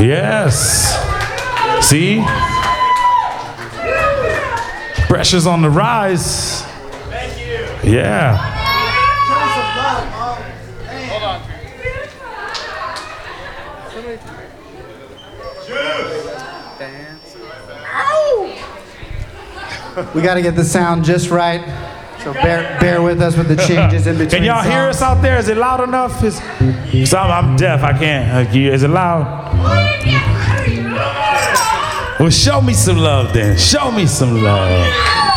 Yes. See? Pressure's on the rise. Thank you. Yeah. Hold on. We got to get the sound just right. So bear with us with the changes in between. Can y'all hear us out there? Is it loud enough? I'm deaf. I can't. Is it loud? Well, show me some love then. Show me some love.